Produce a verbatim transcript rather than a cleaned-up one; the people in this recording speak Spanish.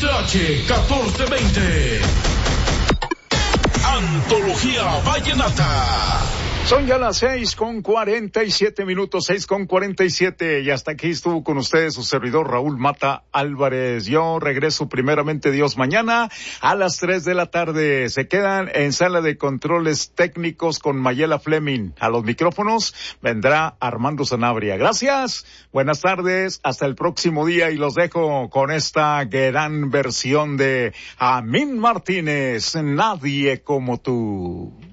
T H catorce veinte. Antología Vallenata. Son ya las seis con cuarenta y siete minutos, seis con cuarenta y siete, y hasta aquí estuvo con ustedes su servidor Raúl Mata Álvarez. Yo regreso primeramente Dios mañana a las tres de la tarde. Se quedan en sala de controles técnicos con Mayela Fleming. A los micrófonos vendrá Armando Sanabria. Gracias, buenas tardes, hasta el próximo día, y los dejo con esta gran versión de Amín Martínez, Nadie como tú.